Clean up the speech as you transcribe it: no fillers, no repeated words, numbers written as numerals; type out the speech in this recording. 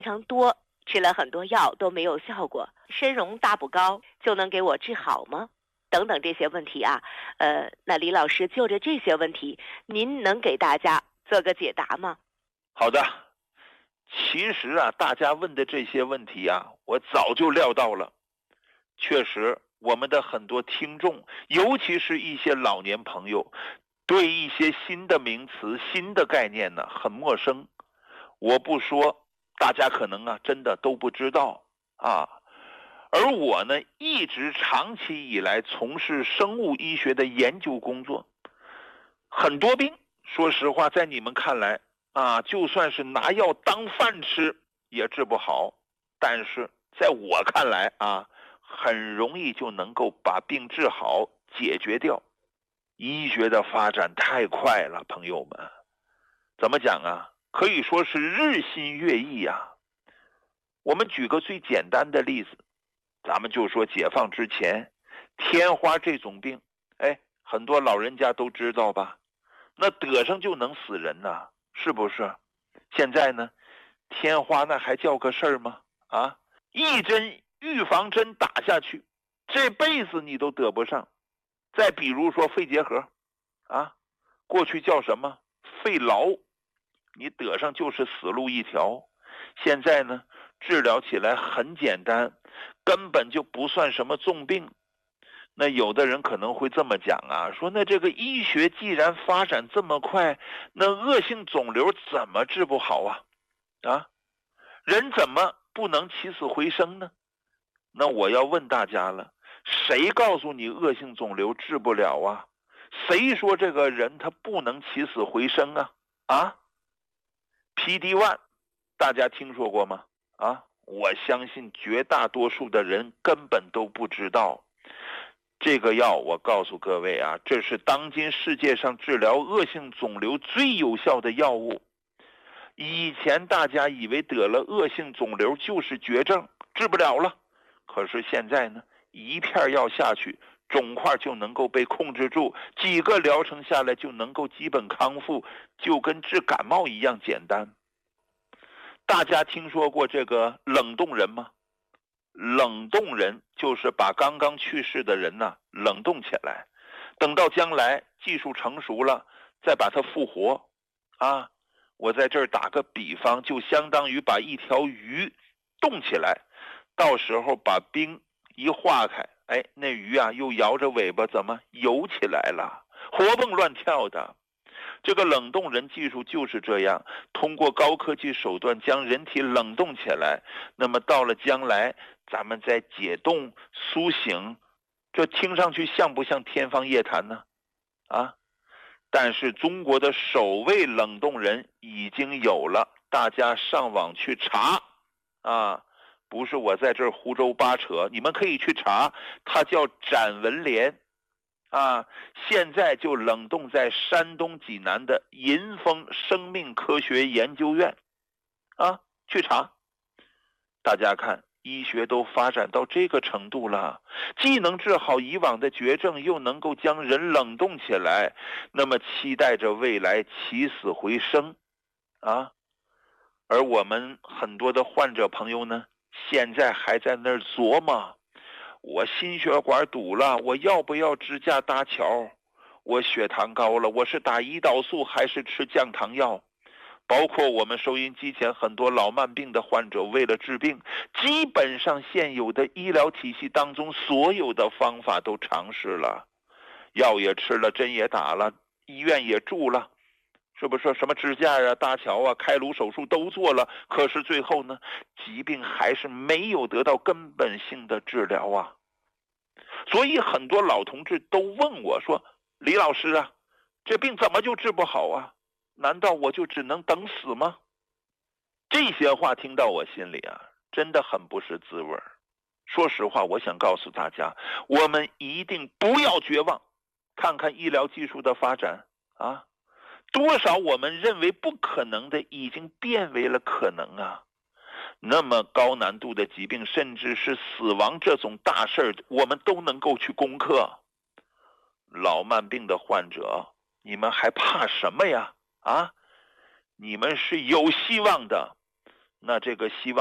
常多，吃了很多药都没有效果，参茸大补膏就能给我治好吗？等等这些问题啊，那李老师就着这些问题，您能给大家做个解答吗？ 好的，其实啊，大家问的这些问题啊，我早就料到了。确实，我们的很多听众，尤其是一些老年朋友，对一些新的名词、新的概念呢很陌生。我不说，大家可能啊真的都不知道啊。而我呢，一直长期以来从事生物医学的研究工作，很多病，说实话，在你们看来啊，就算是拿药当饭吃也治不好，但是在我看来啊，很容易就能够把病治好、解决掉。医学的发展太快了，朋友们，怎么讲啊？可以说是日新月异啊。我们举个最简单的例子，咱们就说解放之前，天花这种病，很多老人家都知道吧？那得上就能死人呐，是不是？现在呢，天花那还叫个事儿吗？啊，一针预防针打下去，这辈子你都得不上。再比如说肺结核，啊，过去叫什么肺痨，你得上就是死路一条。现在呢，治疗起来很简单，根本就不算什么重病。那有的人可能会这么讲啊，说那这个医学既然发展这么快，那恶性肿瘤怎么治不好啊？啊，人怎么不能起死回生呢？那我要问大家了，谁告诉你恶性肿瘤治不了啊？谁说这个人他不能起死回生啊？啊 ，PD-1，大家听说过吗？啊，我相信绝大多数的人根本都不知道。这个药我告诉各位啊，这是当今世界上治疗恶性肿瘤最有效的药物。以前大家以为得了恶性肿瘤就是绝症，治不了了。可是现在呢，一片药下去，肿块就能够被控制住，几个疗程下来就能够基本康复，就跟治感冒一样简单。大家听说过这个冷冻人吗？冷冻人就是把刚刚去世的人呢冷冻起来，等到将来技术成熟了，再把它复活。啊，我在这儿打个比方，就相当于把一条鱼冻起来，到时候把冰一化开，那鱼啊又摇着尾巴怎么游起来了，活蹦乱跳的。这个冷冻人技术就是这样，通过高科技手段将人体冷冻起来，那么到了将来咱们再解冻苏醒，这听上去像不像天方夜谭呢？啊，但是中国的首位冷冻人已经有了，大家上网去查啊，不是我在这儿胡诌八扯，你们可以去查，它叫展文莲啊，现在就冷冻在山东济南的银丰生命科学研究院啊，去查。大家看，医学都发展到这个程度了，既能治好以往的绝症，又能够将人冷冻起来，那么期待着未来起死回生啊。而我们很多的患者朋友呢，现在还在那儿琢磨，我心血管堵了，我要不要支架搭桥？我血糖高了，我是打胰岛素还是吃降糖药？包括我们收音机前很多老慢病的患者，为了治病，基本上现有的医疗体系当中所有的方法都尝试了，药也吃了，针也打了，医院也住了，是不是什么支架啊、搭桥啊、开颅手术都做了，可是最后呢，疾病还是没有得到根本性的治疗啊。所以很多老同志都问我说，李老师啊，这病怎么就治不好啊？难道我就只能等死吗？这些话听到我心里啊，真的很不是滋味。说实话，我想告诉大家，我们一定不要绝望，看看医疗技术的发展啊，多少我们认为不可能的已经变为了可能啊。那么高难度的疾病，甚至是死亡这种大事，我们都能够去攻克。老慢病的患者，你们还怕什么呀？啊，你们是有希望的。 那这个希望